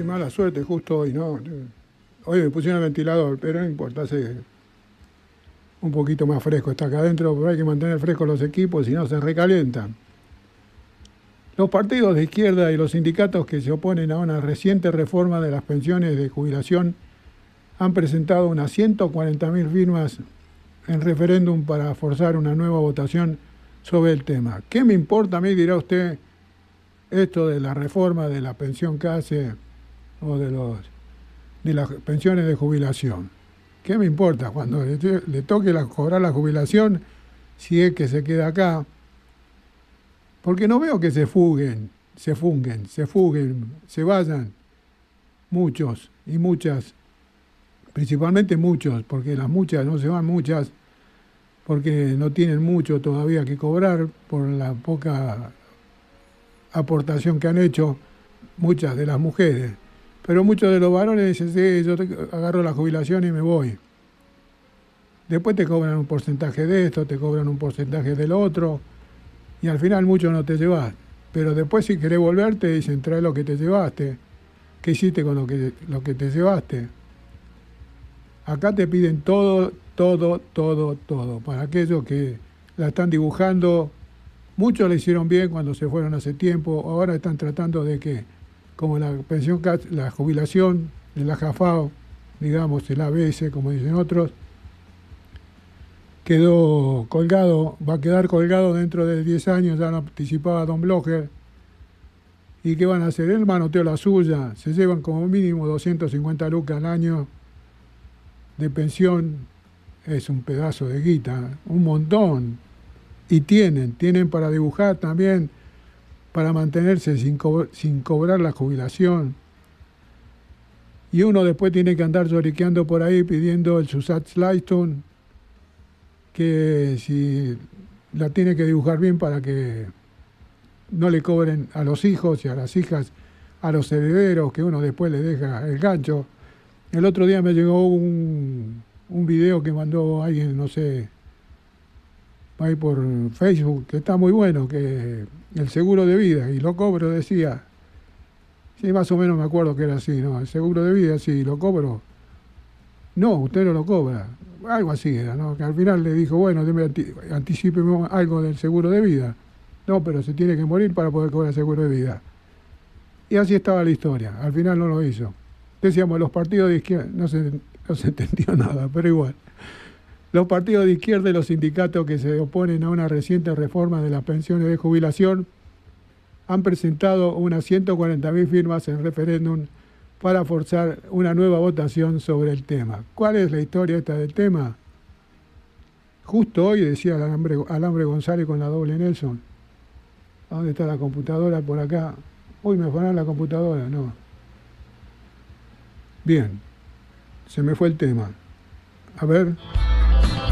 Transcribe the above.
qué mala suerte, justo hoy, ¿no? Hoy me pusieron el ventilador, pero no importa, hace un poquito más fresco. Está acá adentro, pero hay que mantener frescos los equipos, si no se recalientan. Los partidos de izquierda y los sindicatos que se oponen a una reciente reforma de las pensiones de jubilación han presentado unas 140.000 firmas en referéndum para forzar una nueva votación sobre el tema. ¿Qué me importa a mí, dirá usted, esto de la reforma de la pensión CASE o de las pensiones de jubilación? ¿Qué me importa cuando le toque cobrar la jubilación, si es que se queda acá? Porque no veo que se fuguen, se vayan muchos y muchas, principalmente muchos, porque las muchas no se van muchas, porque no tienen mucho todavía que cobrar por la poca aportación que han hecho muchas de las mujeres. Pero muchos de los varones dicen, sí, yo agarro la jubilación y me voy. Después te cobran un porcentaje de esto, te cobran un porcentaje del otro, y al final mucho no te llevas. Pero después si querés volver te dicen, trae lo que te llevaste. ¿Qué hiciste con lo que te llevaste? Acá te piden todo. Para aquellos que la están dibujando, muchos la hicieron bien cuando se fueron hace tiempo, ahora están tratando de que, como la pensión, la jubilación de la JAFAO, digamos, el ABS, como dicen otros, quedó colgado, va a quedar colgado dentro de 10 años, ya lo anticipaba Don Blocher. ¿Y qué van a hacer? Él manoteó la suya, se llevan como mínimo 250 lucas al año de pensión, es un pedazo de guita, un montón. Y tienen para dibujar también, para mantenerse sin cobrar la jubilación. Y uno después tiene que andar lloriqueando por ahí pidiendo el Zusatzleistung, que si la tiene que dibujar bien para que no le cobren a los hijos y a las hijas, a los herederos, que uno después le deja el gancho. El otro día me llegó un video que mandó alguien, no sé, ahí por Facebook, que está muy bueno, que el seguro de vida, y lo cobro, decía, sí, más o menos me acuerdo que era así, ¿no? El seguro de vida, sí, lo cobro. No, usted no lo cobra. Algo así era, ¿no? Que al final le dijo, bueno, anticípeme algo del seguro de vida. No, pero se tiene que morir para poder cobrar el seguro de vida. Y así estaba la historia. Al final no lo hizo. Decíamos, los partidos de izquierda, no se entendió nada, pero igual. Los partidos de izquierda y los sindicatos que se oponen a una reciente reforma de las pensiones de jubilación han presentado unas 140.000 firmas en referéndum para forzar una nueva votación sobre el tema. ¿Cuál es la historia esta del tema? Justo hoy, decía Alambre González con la doble Nelson, ¿a dónde está la computadora? Por acá. Uy, me afanan la computadora, no. Bien, se me fue el tema. A ver.